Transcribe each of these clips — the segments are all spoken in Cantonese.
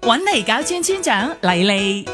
揾嚟搞村村長麗麗。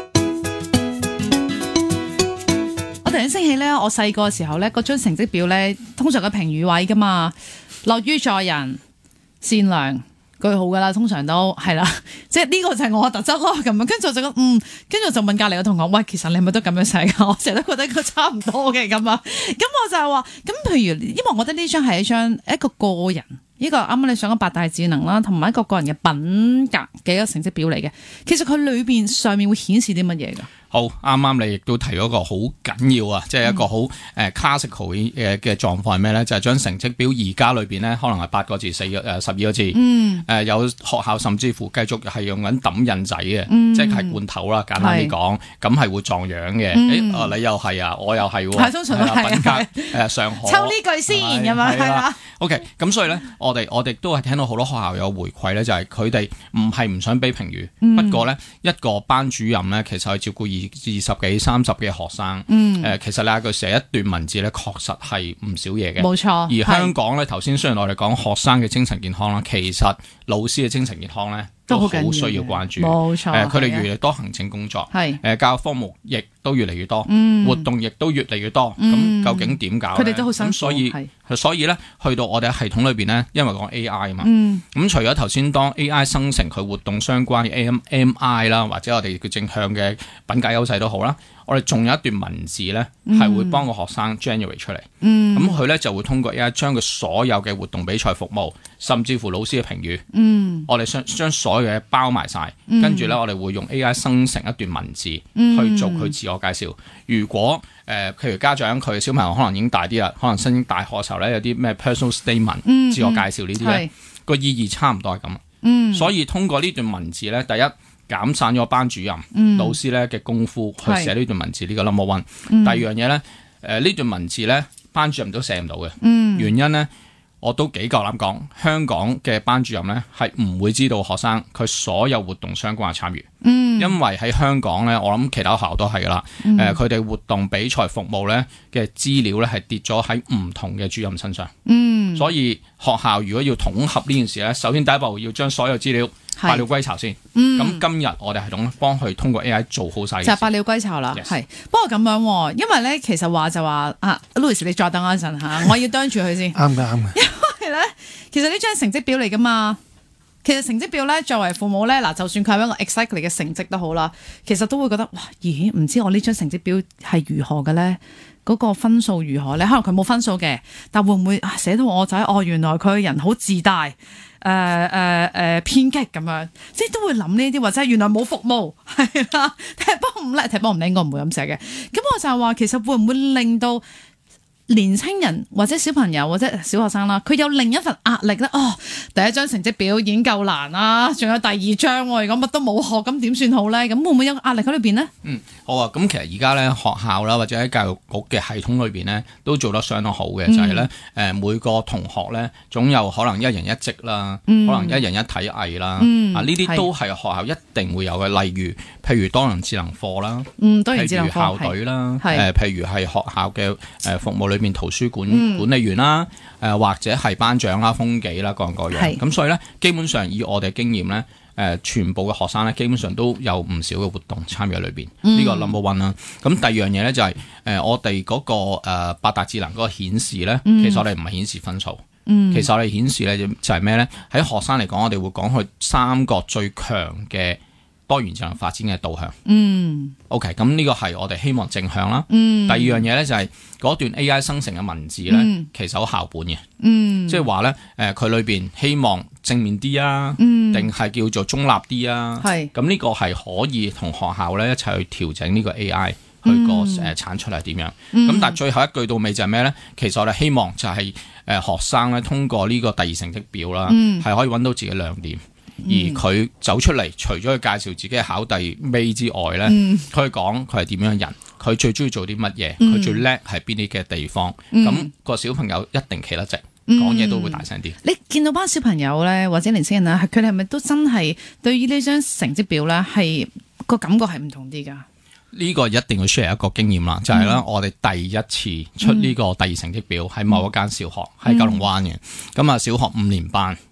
我突然醒起咧，我細個嘅時候咧，嗰張成績表咧，通常個評語位噶嘛，樂於助人、善良。句號噶啦，通常都係啦，即係呢個就係我嘅特質咯。咁樣跟住我就覺得跟住我就問隔離嘅同學，喂，其實你係咪都咁樣寫噶？我成日都覺得佢差唔多嘅咁啊。咁我就係話，咁譬如，因為我覺得呢張係一個個人，呢個啱啱你上咗八大智能啦，同埋一個個人嘅品格嘅一個成績表嚟嘅。其實佢裏邊上面會顯示啲乜嘢㗎？ 好，啱啱你亦都提咗一個好緊要啊，即係一個好classical 嘅狀況係咩咧？就係將成績表而家裏邊咧，可能係8個字、12個字，有學校甚至乎繼續係用緊抌印仔嘅，即係罐頭啦，簡單啲講，咁係會撞樣嘅。你又係啊，我又係喎， 通常都係品格上可抽呢句先咁樣係啦。 OK， 咁所以咧，我哋都係聽到好多學校有回饋咧，就係佢哋唔係唔想俾評語，不過咧一個班主任咧，其實係照顧20幾30嘅學生，其實咧佢寫一段文字咧，確實係唔少嘢嘅， 冇錯。 而香港咧，頭先雖然我哋講學生嘅精神健康啦，其實老師嘅精神健康咧都好需要關注， 冇錯。 佢哋越嚟越多行政工作，教育科目亦都越嚟越多，活動亦都越嚟越多。咁究竟點搞？佢哋都好辛苦。 所以咧，去到我哋系統裏邊咧，因為講 AI 啊嘛，咁除咗頭先當 AI 生成佢活動相關嘅 AMI 啦，或者我哋叫正向嘅品格優勢都好啦，我哋仲有一段文字咧，係會幫個學生 generate 出嚟。咁佢咧就會通過 AI 將佢所有嘅活動比賽服務，甚至乎老師嘅評語，我哋將所有嘢包埋晒，跟住咧我哋會用 AI 生成一段文字去做佢自我介紹。如果譬如家長佢小朋友可能已經大啲啦，可能升大學嘅時候咧有啲咩 personal statement 自我介紹呢啲咧，個意義差唔多係咁。所以通過呢段文字咧，第一減散咗班主任、老師咧嘅功夫去寫呢段文字，呢個 number one。第二樣嘢咧，呢段文字咧班主任都寫唔到嘅，原因咧我都幾夠膽講，香港嘅班主任咧係唔會知道學生佢所有活動相關嘅參與。因為喺香港咧，我諗其他學校都係噶啦，佢哋活動比賽服務咧嘅資料咧係跌咗喺唔同嘅主任身上。所以學校如果要統合呢件事咧，首先第一步要將所有資料百鳥歸巢先。咁今日我哋系統幫佢通過 AI 做好晒， 就百鳥歸巢啦。係，不過咁樣，因為咧其實話就話啊 Louis 你再等我一陣嚇，我要啄住佢先。 啱嘅。 因為咧，其實呢張成績表嚟噶嘛。其實成績表咧，作為父母咧，嗱，就算佢係一個 exactly 嘅成績都好啦，其實都會覺得哇，咦，唔知我呢張成績表係如何嘅咧？嗰個分數如何咧？可能佢冇分數嘅，但會唔會寫到我仔？原來佢個人好自大，偏激咁樣，即係都會諗呢啲，或者原來冇服務，係啦，踢波唔叻，踢波唔叻，應該唔會咁寫嘅。咁我就係話，其實會唔會令到年青人或者小朋友或者小學生啦，佢有另一份壓力咧。第一張成績表已經夠難啦，仲有第二張，如果乜都冇學，咁點算好咧？咁會唔會有壓力喺裏邊咧？ 好啊。咁其實而家咧學校啦，或者喺教育局嘅系統裏邊咧，都做得相當好嘅，就係咧每個同學咧總有可能一人一職啦，可能一人一體藝啦，呢啲都係學校一定會有嘅。例如譬如多人智能課啦，譬如校隊啦，譬如係學校嘅服務裏面圖書館管理員啦，或者係班長啦、風紀啦，各樣各樣。咁所以咧，基本上以我哋經驗咧，全部嘅學生咧，基本上都有唔少嘅活動參與喺裏邊。呢個 number one 啦。咁第二樣嘢咧就係我哋嗰個八大智能嗰個顯示咧，其實我哋唔係顯示分數。其實我哋顯示咧就係咩咧？喺學生嚟講，我哋會講佢3個最強嘅多元智能發展嘅導向。OK， 咁呢個係我哋希望正向啦。第二樣嘢咧就係嗰段 AI 生成嘅文字咧，其實好校本嘅。即係話咧，佢裏邊希望正面啲啊，定係叫做中立啲啊。咁呢個係可以同學校咧一齊去調整呢個 AI 去個產出係點樣。咁但係最後一句到尾就係咩咧？其實我哋希望就係學生咧通過呢個第二成績表啦，係可以揾到自己亮點。而佢走出嚟，除咗去介紹自己嘅考第尾之外咧，佢講佢係點樣人，佢最中意做啲乜嘢，佢最叻係邊啲嘅地方，咁個小朋友一定企得直，講嘢都會大聲啲。 你見到班小朋友咧，或者年輕人咧，佢哋係咪都真係對於呢張成績表咧，係個感覺係唔同啲㗎？ 呢個一定要 share 一個經驗啦，就係咧我哋第一次出呢個第二成績表喺某一間小學喺九龍灣嘅，咁啊小學5年班，